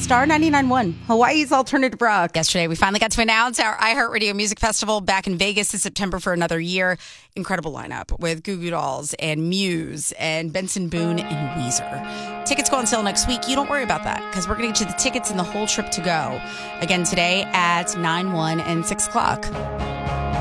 Star 99.1, Hawaii's alternative rock. Yesterday, we finally got to announce our iHeartRadio Music Festival back in Vegas this September for another year. Incredible lineup with Goo Goo Dolls and Muse and Benson Boone and Weezer. Tickets go on sale next week. You don't worry about that because we're going to get you the tickets and the whole trip to go. Again, today at 9, 1, and 6 o'clock.